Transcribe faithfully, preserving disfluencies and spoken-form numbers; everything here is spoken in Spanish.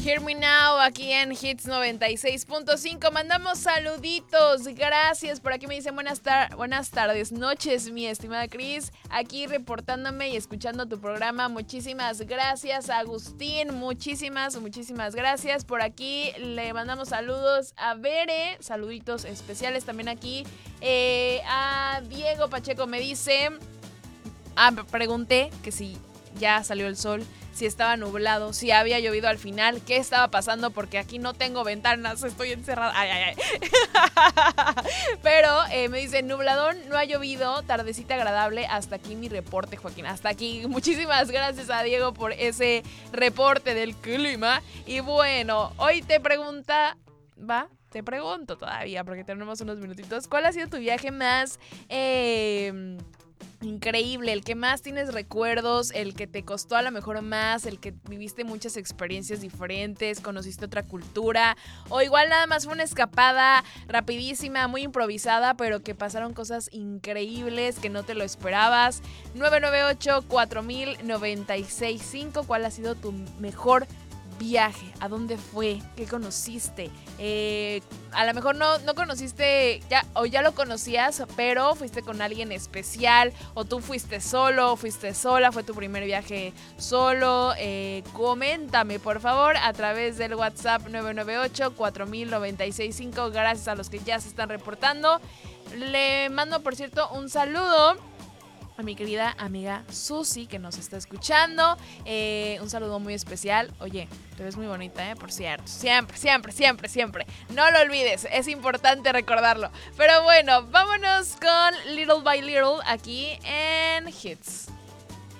Hear Me Now aquí en Hits noventa y seis punto cinco. Mandamos saluditos, gracias. Por aquí me dicen buenas, tar- buenas tardes, noches, mi estimada Cris. Aquí reportándome y escuchando tu programa. Muchísimas gracias, Agustín. Muchísimas, muchísimas gracias. Por aquí le mandamos saludos a Bere. Saluditos especiales también aquí. Eh, a Diego Pacheco me dice... Ah, pregunté que si ya salió el sol, si estaba nublado, si había llovido al final, qué estaba pasando, porque aquí no tengo ventanas, estoy encerrada. Ay, ay, ay. Pero eh, me dice, nubladón, no ha llovido, tardecita agradable. Hasta aquí mi reporte, Joaquín. Hasta aquí. Muchísimas gracias a Diego por ese reporte del clima. Y bueno, hoy te pregunta, ¿va? Te pregunto todavía, porque tenemos unos minutitos. ¿Cuál ha sido tu viaje más... Eh, increíble, el que más tienes recuerdos, el que te costó a lo mejor más, el que viviste muchas experiencias diferentes, conociste otra cultura, o igual nada más fue una escapada rapidísima, muy improvisada, pero que pasaron cosas increíbles que no te lo esperabas? nueve nueve ocho, cuatro mil, noventa y seis cinco. ¿Cuál ha sido tu mejor viaje? ¿A dónde fue? ¿Qué conociste? Eh, a lo mejor no, no conociste ya, o ya lo conocías, pero fuiste con alguien especial, o tú fuiste solo, o fuiste sola, fue tu primer viaje solo. Eh, coméntame por favor a través del WhatsApp nueve nueve ocho, cuatro mil, noventa y seis cinco. Gracias a los que ya se están reportando. Le mando por cierto un saludo a mi querida amiga Susi, que nos está escuchando. Eh, un saludo muy especial. Oye, te ves muy bonita, ¿eh? Por cierto. Siempre, siempre, siempre, siempre. No lo olvides, es importante recordarlo. Pero bueno, vámonos con Little by Little aquí en Hits.